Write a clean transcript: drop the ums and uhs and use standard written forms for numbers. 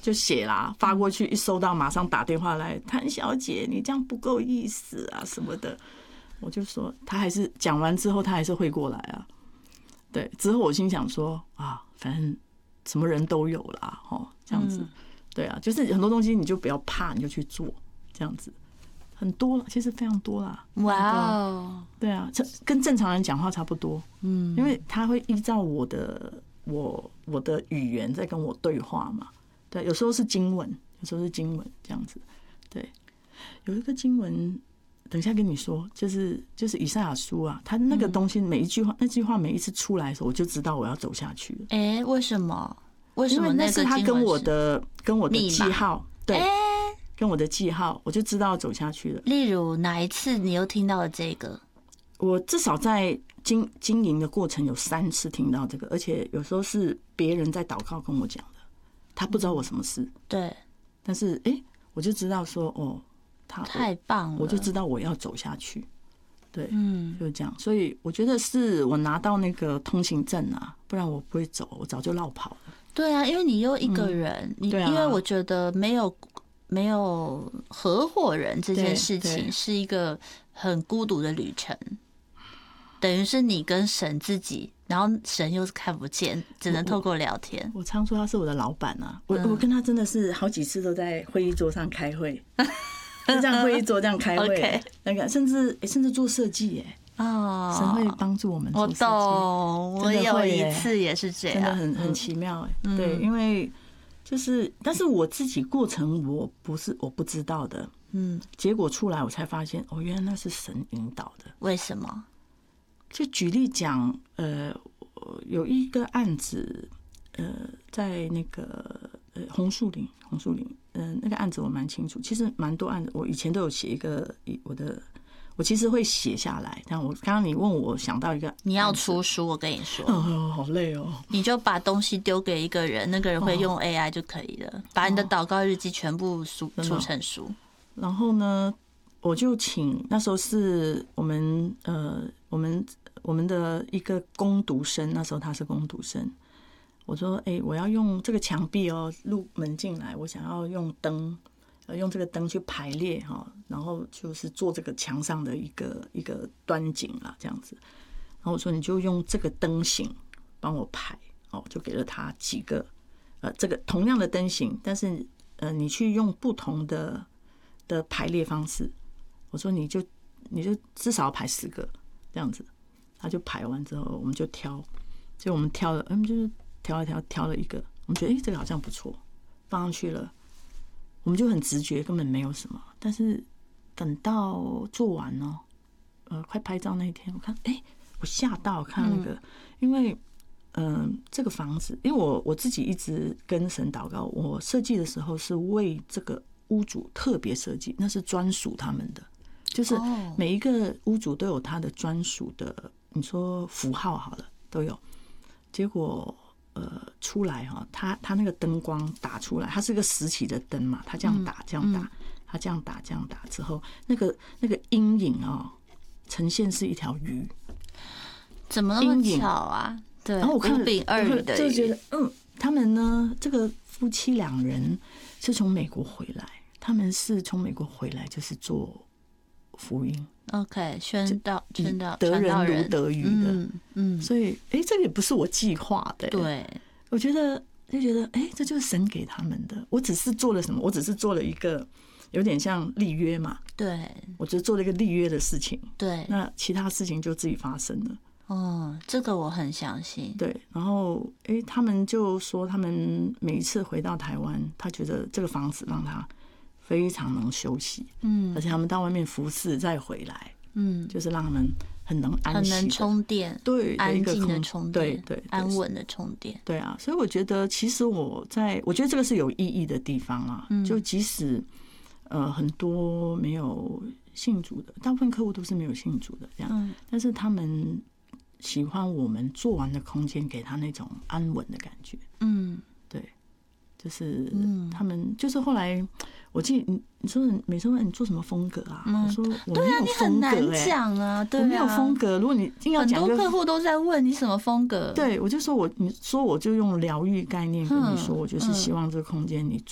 就写啦，发过去，一收到马上打电话来，谭小姐，你这样不够意思啊什么的。我就说，他还是讲完之后，他还是会过来啊。对，之后我心想说啊，反正什么人都有啦，这样子。对啊，就是很多东西你就不要怕，你就去做，这样子。很多了，其实非常多啦。 哇哦， 对啊，跟正常人讲话差不多。因为他会依照我的语言在跟我对话嘛。对，有时候是经文，有时候是经文这样子。对，有一个经文。等一下跟你说，就是以赛亚书啊，他那个东西每一句话，那句话每一次出来的时候，我就知道我要走下去了。 为什么？ 因为那是他跟我的记号，对，跟我的记号，我就知道走下去了。 例如哪一次你又听到了这个？ 我至少在经营的过程有3次听到这个，而且有时候是别人在祷告跟我讲的，他不知道我什么事， 对， 但是我就知道说太棒了， 我就知道我要走下去。对，就是这样。所以我觉得是我拿到那个通行证啊，不然我不会走，我早就落跑了。 对啊，因为你又一个人，因为我觉得没有合伙人这件事情是一个很孤独的旅程，等于是你跟神自己，然后神又是看不见，只能透过聊天。 我常说他是我的老板啊，我跟他真的是好几次都在会议桌上开会。就这样会议桌这样开会，那个甚至做设计神会帮助我们做设计。我懂，我有一次也是这样， 真的很奇妙对，因为但是我自己过程我不知道的，结果出来我才发现，原来那是神引导的。 为什么？ 就举例讲，有一个案子，在那个红树林。那个案子我蛮清楚，其实蛮多案子，我以前都有写一个我其实会写下来。但我刚刚你问我想到一个， 你要出书，我跟你说， 好累哦。 你就把东西丢给一个人，那个人会用 AI 就可以了，把你的祷告日记全部出成书。 然后呢，我就请那时候是我们的一个工读生，那时候他是工读生。我说我要用这个墙壁入门进来，我想要用灯，用这个灯去排列然后就是做这个墙上的一个端景啦，这样子。然后我说你就用这个灯型帮我排，就给了他几个这个同样的灯型，但是你去用不同的排列方式。我说你就至少要排10个这样子。他就排完之后，我们就挑，就我们挑了，就是挑了一个，我们觉得这个好像不错，放上去了，我们就很直觉，根本没有什么。但是等到做完快拍照那一天，我看我吓到，看那个，因为这个房子，因为我自己一直跟神祷告，我设计的时候是为这个屋主特别设计，那是专属他们的，就是每一个屋主都有他的专属的，你说符号好了都有。结果出来他那个灯光打出来，它是个实体的灯嘛，他这样打这样打，他这样打这样打之后，那个阴影呈现是一条鱼， 怎么那么巧啊？对， 然后我看了 5:2鱼的鱼， 就觉得他们呢，这个夫妻2人是从美国回来，他们是从美国回来就是做福音。 OK， 宣道得人如得鱼的，所以这个也不是我计划的， 对， 我就觉得这就是神给他们的。我只是做了什么？我只是做了一个有点像立约嘛， 对， 我只是做了一个立约的事情， 对， 那其他事情就自己发生了。 这个我很相信。 对，然后他们就说，他们每一次回到台湾，他觉得这个房子让他非常能休息，而且他们到外面服侍再回来，就是让他们很能安息， 很能充电， 对， 安静的充电， 对， 安稳的充电， 对啊。所以我觉得，其实我觉得这个是有意义的地方啊。就即使很多没有信主的，大部分客户都是没有信主的这样，但是他们喜欢我们做完的空间给他那种安稳的感觉，对，就是他们就是后来。我记得你说每次问你做什么风格啊？我说我没有风格， 你很难讲啊，对啊， 我没有风格。如果你硬要讲， 很多客户都在问你什么风格。 对，我就说你说我就用疗愈概念跟你说，我就是希望这个空间你